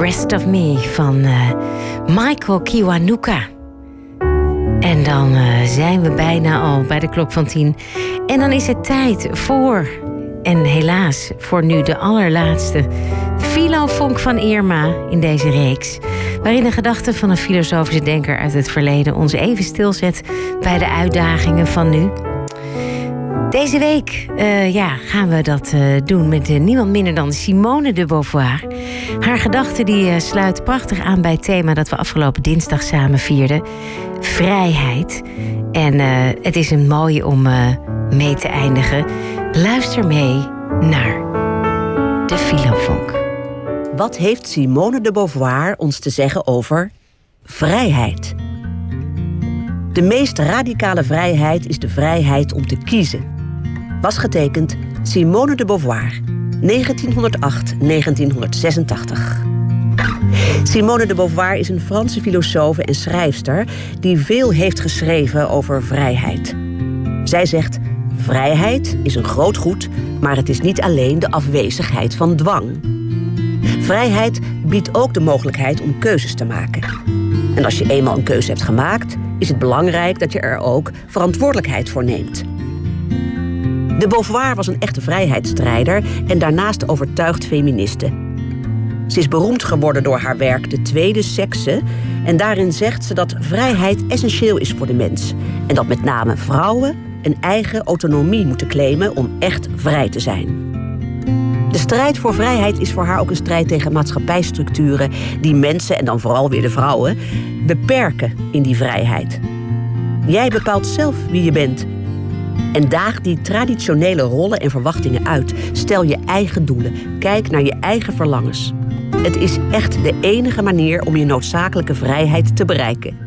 Rest of Me van Michael Kiwanuka. En dan zijn we bijna al bij de klok van 10. En dan is het tijd voor, en helaas voor nu de allerlaatste, Filofunk van Irma in deze reeks. Waarin de gedachte van een filosofische denker uit het verleden ons even stilzet bij de uitdagingen van nu. Deze week gaan we dat doen met niemand minder dan Simone de Beauvoir. Haar gedachten die sluit prachtig aan bij het thema dat we afgelopen dinsdag samen vierden. Vrijheid. En het is een mooie om mee te eindigen. Luister mee naar de Filofunk. Wat heeft Simone de Beauvoir ons te zeggen over vrijheid? De meest radicale vrijheid is de vrijheid om te kiezen. Was getekend Simone de Beauvoir, 1908-1986. Simone de Beauvoir is een Franse filosoof en schrijfster die veel heeft geschreven over vrijheid. Zij zegt: vrijheid is een groot goed, maar het is niet alleen de afwezigheid van dwang. Vrijheid biedt ook de mogelijkheid om keuzes te maken. En als je eenmaal een keuze hebt gemaakt, is het belangrijk dat je er ook verantwoordelijkheid voor neemt. De Beauvoir was een echte vrijheidsstrijder en daarnaast overtuigd feministe. Ze is beroemd geworden door haar werk De Tweede Sekse en daarin zegt ze dat vrijheid essentieel is voor de mens en dat met name vrouwen een eigen autonomie moeten claimen om echt vrij te zijn. De strijd voor vrijheid is voor haar ook een strijd tegen maatschappijstructuren die mensen, en dan vooral weer de vrouwen, beperken in die vrijheid. Jij bepaalt zelf wie je bent. En daag die traditionele rollen en verwachtingen uit. Stel je eigen doelen. Kijk naar je eigen verlangens. Het is echt de enige manier om je noodzakelijke vrijheid te bereiken.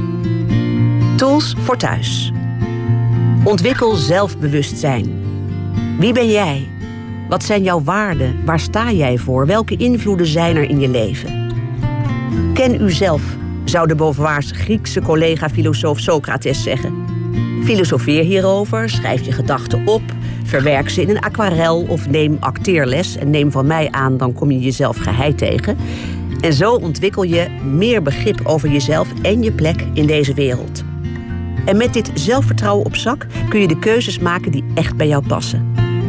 Tools voor thuis. Ontwikkel zelfbewustzijn. Wie ben jij? Wat zijn jouw waarden? Waar sta jij voor? Welke invloeden zijn er in je leven? Ken uzelf, zou de Beauvoir's Griekse collega-filosoof Socrates zeggen. Filosofeer hierover, schrijf je gedachten op, verwerk ze in een aquarel of neem acteerles en neem van mij aan, dan kom je jezelf geheid tegen. En zo ontwikkel je meer begrip over jezelf en je plek in deze wereld. En met dit zelfvertrouwen op zak kun je de keuzes maken die echt bij jou passen.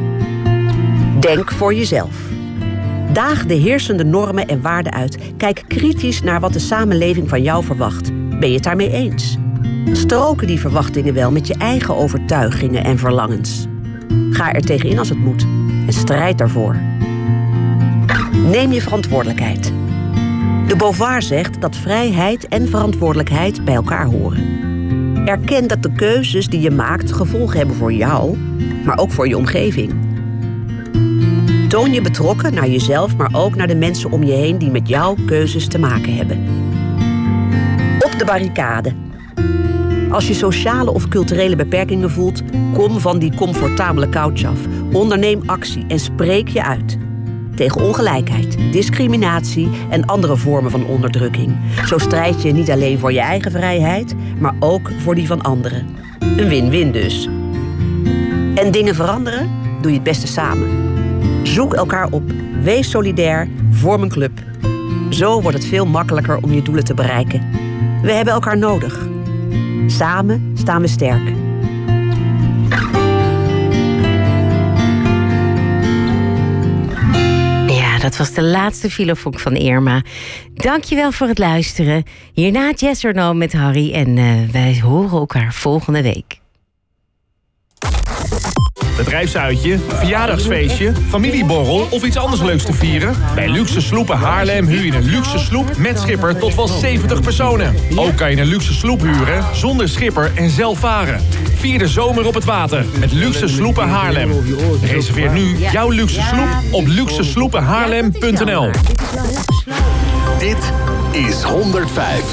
Denk voor jezelf. Daag de heersende normen en waarden uit. Kijk kritisch naar wat de samenleving van jou verwacht. Ben je het daarmee eens? Stroken die verwachtingen wel met je eigen overtuigingen en verlangens? Ga er tegenin als het moet en strijd daarvoor. Neem je verantwoordelijkheid. De Beauvoir zegt dat vrijheid en verantwoordelijkheid bij elkaar horen. Erken dat de keuzes die je maakt gevolgen hebben voor jou, maar ook voor je omgeving. Toon je betrokken naar jezelf, maar ook naar de mensen om je heen die met jou keuzes te maken hebben. Op de barricade. Als je sociale of culturele beperkingen voelt, kom van die comfortabele couch af. Onderneem actie en spreek je uit. Tegen ongelijkheid, discriminatie en andere vormen van onderdrukking. Zo strijd je niet alleen voor je eigen vrijheid, maar ook voor die van anderen. Een win-win dus. En dingen veranderen doe je het beste samen. Zoek elkaar op, wees solidair, vorm een club. Zo wordt het veel makkelijker om je doelen te bereiken. We hebben elkaar nodig. Samen staan we sterk. Ja, dat was de laatste Filofunk van Irma. Dankjewel voor het luisteren. Hierna Yes or No met Harry en wij horen elkaar volgende week. Bedrijfsuitje, verjaardagsfeestje, familieborrel of iets anders leuks te vieren? Bij Luxe Sloepen Haarlem huur je een luxe sloep met schipper tot wel 70 personen. Ook kan je een luxe sloep huren zonder schipper en zelf varen. Vier de zomer op het water met Luxe Sloepen Haarlem. Reserveer nu jouw luxe sloep op luxesloepenhaarlem.nl. Dit is 105.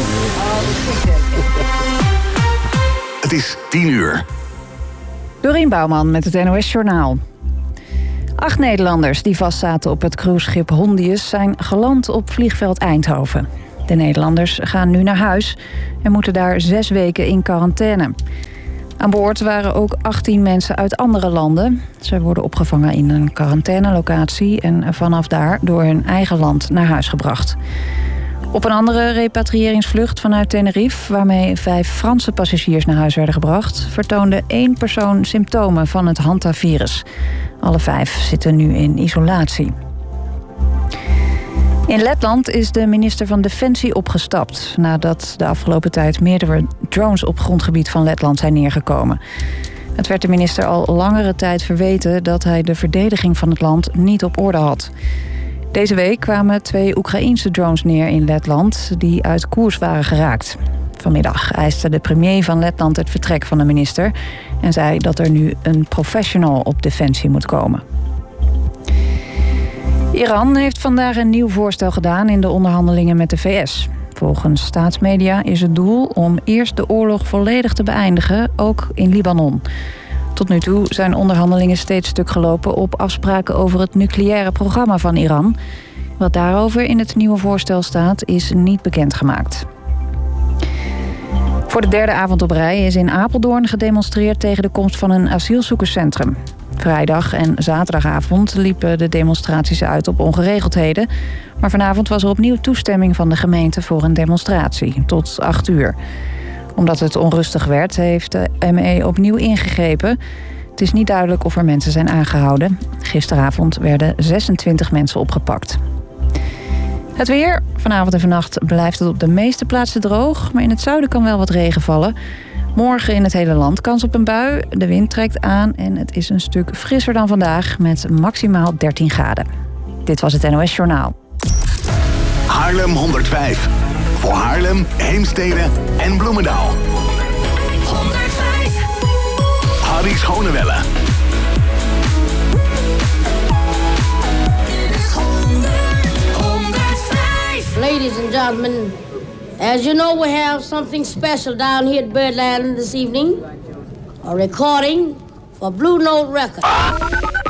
Het is 10 uur. Dorien Bouwman met het NOS Journaal. 8 Nederlanders die vastzaten op het cruiseschip Hondius zijn geland op vliegveld Eindhoven. De Nederlanders gaan nu naar huis en moeten daar 6 weken in quarantaine. Aan boord waren ook 18 mensen uit andere landen. Ze worden opgevangen in een quarantainelocatie en vanaf daar door hun eigen land naar huis gebracht. Op een andere repatriëringsvlucht vanuit Tenerife, waarmee 5 Franse passagiers naar huis werden gebracht, vertoonde 1 persoon symptomen van het hantavirus. Alle 5 zitten nu in isolatie. In Letland is de minister van Defensie opgestapt nadat de afgelopen tijd meerdere drones op grondgebied van Letland zijn neergekomen. Het werd de minister al langere tijd verweten dat hij de verdediging van het land niet op orde had. Deze week kwamen 2 Oekraïense drones neer in Letland die uit koers waren geraakt. Vanmiddag eiste de premier van Letland het vertrek van de minister en zei dat er nu een professional op defensie moet komen. Iran heeft vandaag een nieuw voorstel gedaan in de onderhandelingen met de VS. Volgens staatsmedia is het doel om eerst de oorlog volledig te beëindigen, ook in Libanon. Tot nu toe zijn onderhandelingen steeds stuk gelopen op afspraken over het nucleaire programma van Iran. Wat daarover in het nieuwe voorstel staat, is niet bekendgemaakt. Voor de 3e avond op rij is in Apeldoorn gedemonstreerd tegen de komst van een asielzoekerscentrum. Vrijdag en zaterdagavond liepen de demonstraties uit op ongeregeldheden. Maar vanavond was er opnieuw toestemming van de gemeente voor een demonstratie, tot 8 uur. Omdat het onrustig werd, heeft de ME opnieuw ingegrepen. Het is niet duidelijk of er mensen zijn aangehouden. Gisteravond werden 26 mensen opgepakt. Het weer. Vanavond en vannacht blijft het op de meeste plaatsen droog, maar in het zuiden kan wel wat regen vallen. Morgen in het hele land kans op een bui. De wind trekt aan en het is een stuk frisser dan vandaag met maximaal 13 graden. Dit was het NOS Journaal. Haarlem 105. Voor Haarlem, Heemstede en Bloemendaal. 105. Harry Schonewelle. Ladies and gentlemen, as you know, we have something special down here at Birdland this evening. A recording for Blue Note Records.